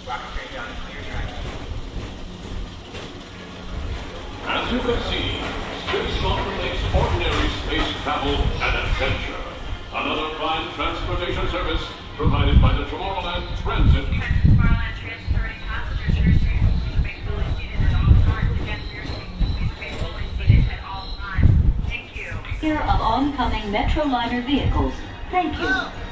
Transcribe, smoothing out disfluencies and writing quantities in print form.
As you can see, Space makes ordinary space travel an adventure. Another prime transportation service provided by the Tomorrowland Transit. Tomorrowland transferring passengers here soon. Please remain fully seated at all times. Again, here soon. Please remain fully seated at all times. Thank you. Here of oncoming Metroliner vehicles. Thank you.